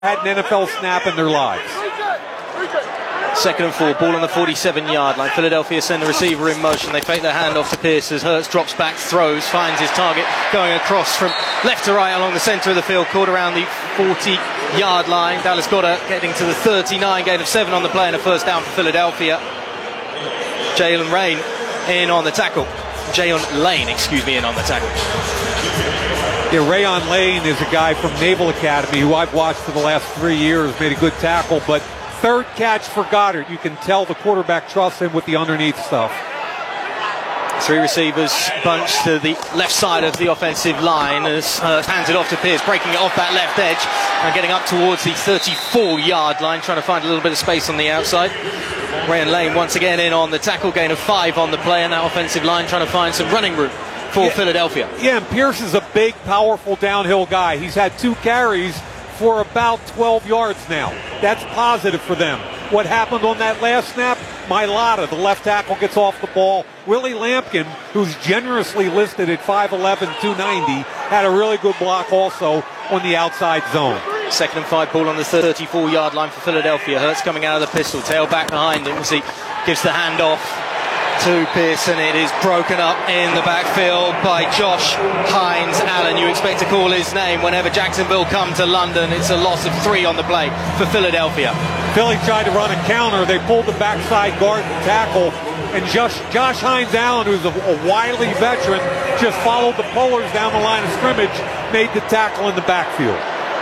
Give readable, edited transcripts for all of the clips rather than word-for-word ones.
had an NFL snap in their lives. 2nd and 4, ball on the 47-yard line. Philadelphia send the receiver in motion. They fake their handoff to Pierce as Hurts drops back, throws, finds his target, going across from left to right along the centre of the field, caught around the 40-yard line. Dallas Goedert getting to the 39, gain of 7 on the play and a first down for Philadelphia. Jalen Lane in on the tackle. Yeah, Rayon Lane is a guy from Naval Academy who I've watched for the last 3 years, made a good tackle, but third catch for Goddard. You can tell the quarterback trusts him with the underneath stuff. 3 receivers bunched to the left side of the offensive line as hands it off to Pierce, breaking it off that left edge and getting up towards the 34-yard line, trying to find a little bit of space on the outside. Rayon Lane once again in on the tackle, gain of 5 on the play, and that offensive line trying to find some running room for Philadelphia. Yeah, and Pierce is a big, powerful downhill guy. He's had 2 carries for about 12 yards now. That's positive for them. What happened on that last snap? Mailata, the left tackle, gets off the ball. Willie Lampkin, who's generously listed at 5'11", 290, had a really good block also on the outside zone. 2nd and 5, ball on the 34-yard line for Philadelphia. Hurts coming out of the pistol, tail back behind him as he gives the handoff to Pierce, and it is broken up in the backfield by Josh Hines Allen. You expect to call his name whenever Jacksonville come to London. It's a loss of 3 on the play for Philadelphia. Philly tried to run a counter. They pulled the backside guard and tackle, and Josh Hines Allen, who's a wily veteran, just followed the pullers down the line of scrimmage, made the tackle in the backfield.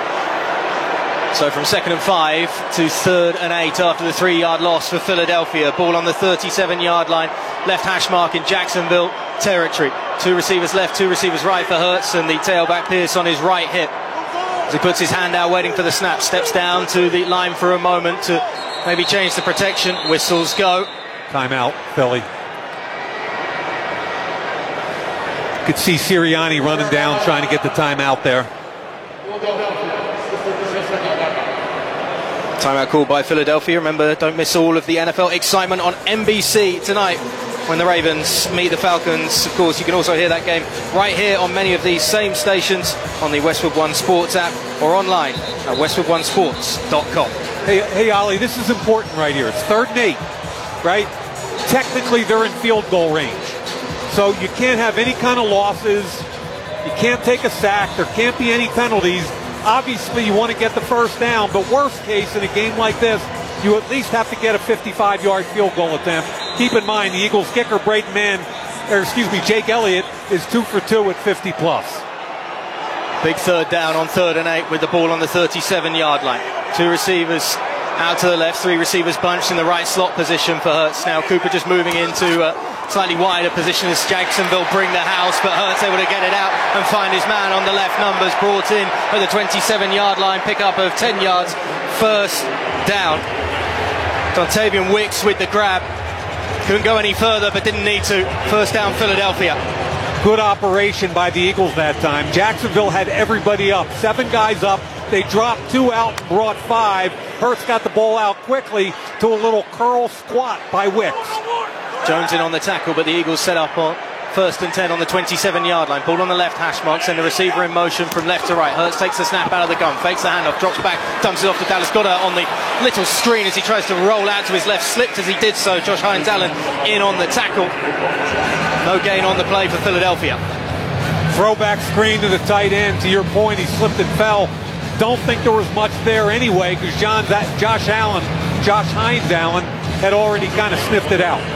So from 2nd and 5 to 3rd and 8 after the 3-yard loss for Philadelphia. Ball on the 37-yard line, left hash mark in Jacksonville territory. 2 receivers left, 2 receivers right for Hurts, and the tailback Pierce on his right hip. As he puts his hand out waiting for the snap, steps down to the line for a moment to maybe change the protection. Whistles go. Timeout, Philly. Could see Sirianni running down trying to get the timeout there. Timeout called by Philadelphia. Remember, don't miss all of the NFL excitement on NBC tonight when the Ravens meet the Falcons. Of course, you can also hear that game right here on many of these same stations on the Westwood One Sports app or online at westwoodonesports.com. Hey, Ollie, this is important right here. It's 3rd and 8, right? Technically, they're in field goal range. So you can't have any kind of losses. You can't take a sack. There can't be any penalties. Obviously, you want to get the first down, but worst case in a game like this, you at least have to get a 55-yard field goal attempt. Keep in mind, the Eagles kicker, Jake Elliott, is 2 for 2 at 50+. Big 3rd down on 3rd and 8 with the ball on the 37-yard line. 2 receivers out to the left, 3 receivers bunched in the right slot position for Hurts. Now Cooper just moving into a slightly wider position as Jacksonville bring the house, but Hurts able to get it out and find his man on the left. Numbers brought in at the 27-yard line, pickup of 10 yards, first down. Dontavian Wicks with the grab. Couldn't go any further, but didn't need to. First down, Philadelphia. Good operation by the Eagles that time. Jacksonville had everybody up. 7 guys up. They dropped 2 out and brought 5. Hurts got the ball out quickly to a little curl squat by Wicks. Jones in on the tackle, but the Eagles set up on 1st and 10 on the 27-yard line. Ball on the left hash mark, send the receiver in motion from left to right. Hurts takes the snap out of the gun, fakes the handoff, drops back, dumps it off to Dallas Goedert on the little screen as he tries to roll out to his left, slipped as he did so. Josh Hines Allen in on the tackle. No gain on the play for Philadelphia. Throwback screen to the tight end. To your point, he slipped and fell. Don't think there was much there anyway because Josh Hines Allen had already kind of sniffed it out.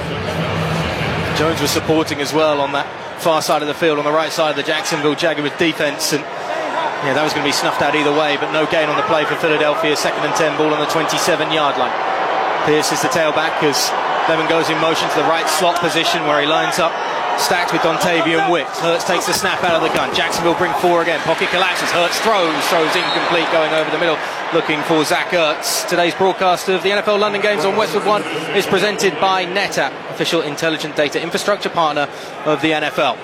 Jones was supporting as well on that far side of the field, on the right side of the Jacksonville Jaguars defense, and yeah, that was going to be snuffed out either way, but no gain on the play for Philadelphia. 2nd and 10, ball on the 27-yard line. Pierce is the tailback as Levin goes in motion to the right slot position where he lines up, stacked with Dontavian Wicks. Hurts takes the snap out of the gun. Jacksonville bring 4 again. Pocket collapses. Hurts throws incomplete, going over the middle, looking for Zach Ertz. Today's broadcast of the NFL London games on Westwood One is presented by NetApp, official intelligent data infrastructure partner of the NFL.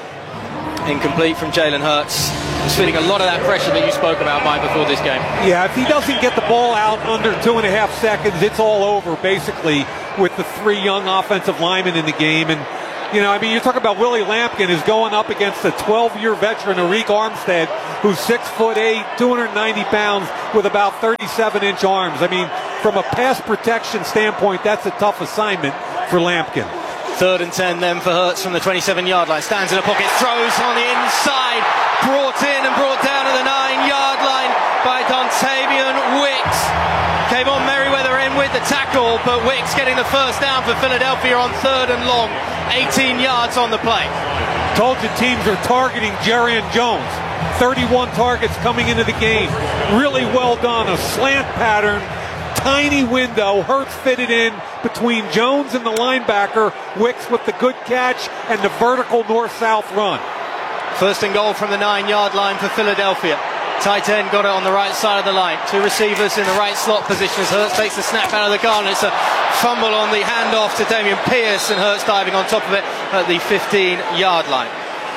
Incomplete from Jalen Hurts. He's feeling a lot of that pressure that you spoke about, Mike, before this game. Yeah, if he doesn't get the ball out under 2.5 seconds, it's all over, basically, with the 3 young offensive linemen in the game. And You know, I mean, you talk about Willie Lampkin is going up against a 12-year veteran, Arik Armstead, who's 6'8", 290 pounds, with about 37-inch arms. I mean, from a pass protection standpoint, that's a tough assignment for Lampkin. 3rd and 10 then for Hurts from the 27-yard line. Stands in the pocket, throws on the inside, brought in and brought down to the 9-yard line by Dontavian Wicks. Came on Merriweather in with the tackle, but Wicks getting the first down for Philadelphia on 3rd and long. 18 yards on the play. Told you teams are targeting Jarrian Jones. 31 targets coming into the game. Really well done. A slant pattern. Tiny window. Hurts fitted in between Jones and the linebacker. Wicks with the good catch and the vertical north-south run. 1st and goal from the 9-yard line for Philadelphia. Tight end got it on the right side of the line. 2 receivers in the right slot position as Hurts takes the snap out of the gun. It's a fumble on the handoff to Dameon Pierce, and Hurts diving on top of it at the 15-yard line.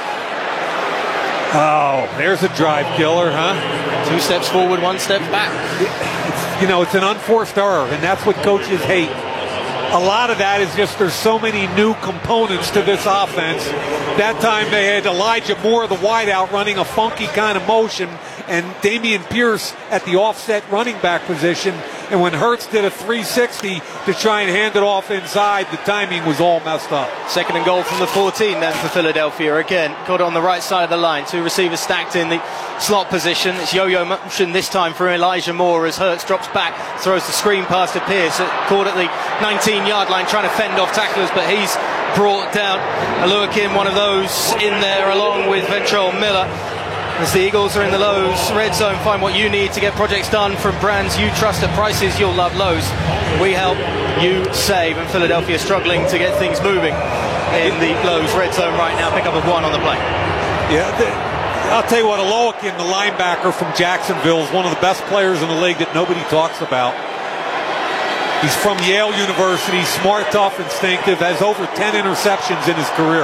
Oh, there's a drive killer, huh? 2 steps forward, 1 step back. It's an unforced error, and that's what coaches hate. A lot of that is just there's so many new components to this offense. That time they had Elijah Moore, the wideout, running a funky kind of motion, and Dameon Pierce at the offset running back position. And when Hurts did a 360 to try and hand it off inside, the timing was all messed up. 2nd and goal from the 14 then for Philadelphia. Again, got on the right side of the line. 2 receivers stacked in the slot position. It's yo-yo motion this time for Elijah Moore as Hurts drops back, throws the screen pass to Pierce, caught at the 19-yard line trying to fend off tacklers, but he's brought down. Aluakim, one of those in there along with Ventrell Miller. As the Eagles are in the Lowe's red zone, find what you need to get projects done from brands you trust at prices you'll love. Lowe's, we help, you save. And Philadelphia struggling to get things moving in the Lowe's red zone right now. Pick up of 1 on the play. Yeah, I'll tell you what, Aloakin, the linebacker from Jacksonville, is one of the best players in the league that nobody talks about. He's from Yale University, smart, tough, instinctive, has over 10 interceptions in his career.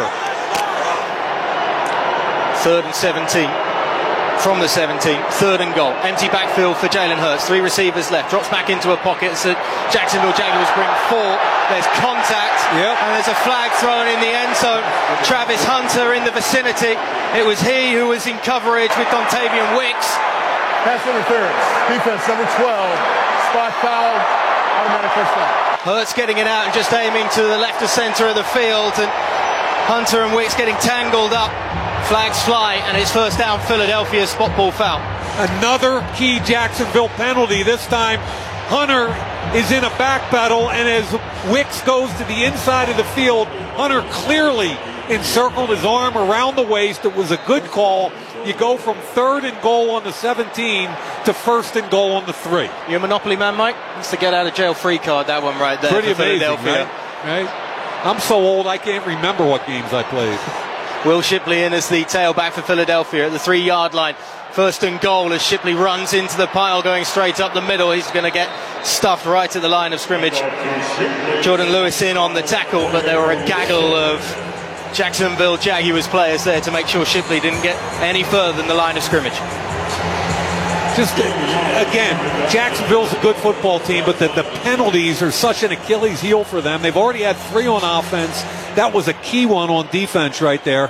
3rd and 17. From the 17, 3rd and goal. Empty backfield for Jalen Hurts. 3 receivers left. Drops back into a pocket. So Jacksonville Jaguars bring 4. There's contact. Yep. And there's a flag thrown in the end zone. Travis Hunter in the vicinity. It was he who was in coverage with Dontavian Wicks. Pass interference. Defense number 12. Spot foul. Automatic first down. Hurts getting it out and just aiming to the left of center of the field. And Hunter and Wicks getting tangled up. Flags fly, and it's first down, Philadelphia, spot ball foul. Another key Jacksonville penalty. This time, Hunter is in a back pedal, and as Wicks goes to the inside of the field, Hunter clearly encircled his arm around the waist. It was a good call. You go from 3rd and goal on the 17 to 1st and goal on the 3. You a Monopoly man, Mike? It's the get out of jail free card, that one right there. Pretty for amazing, Philadelphia. right? I'm so old I can't remember what games I played. Will Shipley in as the tailback for Philadelphia at the 3-yard line. 1st and goal as Shipley runs into the pile going straight up the middle. He's going to get stuffed right at the line of scrimmage. Jordan Lewis in on the tackle, but there were a gaggle of Jacksonville Jaguars players there to make sure Shipley didn't get any further than the line of scrimmage. Just, again, Jacksonville's a good football team, but the penalties are such an Achilles heel for them. They've already had 3 on offense. That was a key one on defense right there.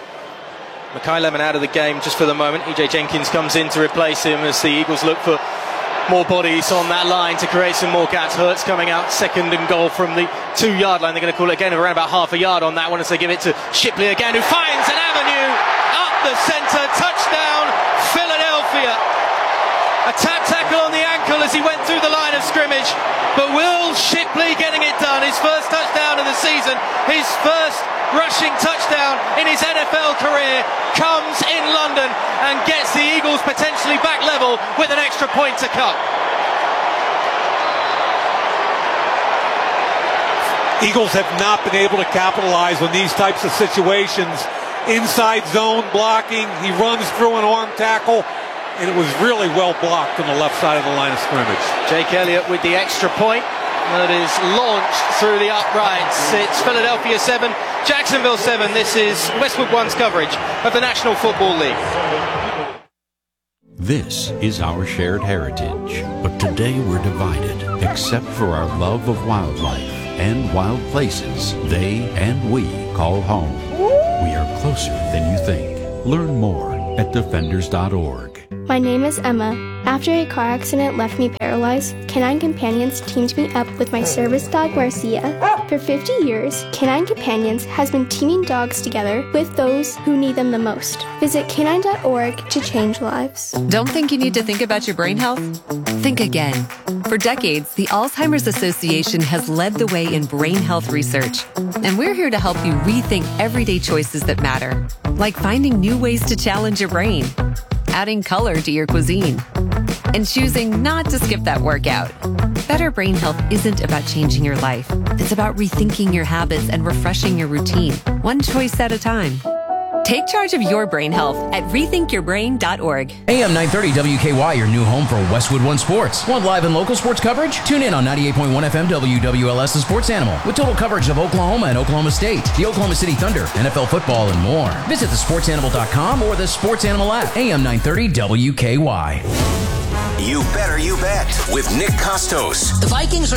Makai Lemon out of the game just for the moment. EJ Jenkins comes in to replace him as the Eagles look for more bodies on that line to create some more gaps. Hurts coming out 2nd and goal from the 2-yard line. They're going to call it again around about half a yard on that one as they give it to Shipley again, who finds an avenue up the center. Touchdown, Philadelphia. A tap tackle on the ankle as he went through the line of scrimmage. But Will Shipley getting it done. His first touchdown of the season. His first rushing touchdown in his NFL career comes in London and gets the Eagles potentially back level with an extra point to come. Eagles have not been able to capitalize on these types of situations. Inside zone blocking. He runs through an arm tackle. And it was really well blocked on the left side of the line of scrimmage. Jake Elliott with the extra point that is launched through the uprights. It's Philadelphia 7, Jacksonville 7. This is Westwood One's coverage of the National Football League. This is our shared heritage, but today we're divided, except for our love of wildlife and wild places they and we call home. We are closer than you think. Learn more at defenders.org. My name is Emma. After a car accident left me paralyzed, Canine Companions teamed me up with my service dog Marcia. For 50 years, Canine Companions has been teaming dogs together with those who need them the most. Visit canine.org to change lives. Don't think you need to think about your brain health? Think again. For decades, the Alzheimer's Association has led the way in brain health research. And we're here to help you rethink everyday choices that matter, like finding new ways to challenge your brain, adding color to your cuisine, and choosing not to skip that workout. Better brain health isn't about changing your life. It's about rethinking your habits and refreshing your routine, one choice at a time. Take charge of your brain health at rethinkyourbrain.org. AM 930 WKY, your new home for Westwood One Sports. Want live and local sports coverage? Tune in on 98.1 FM WWLS and Sports Animal with total coverage of Oklahoma and Oklahoma State, the Oklahoma City Thunder, NFL football, and more. Visit thesportsanimal.com or the Sports Animal app. AM 930 WKY. You Better You Bet with Nick Costos. The Vikings are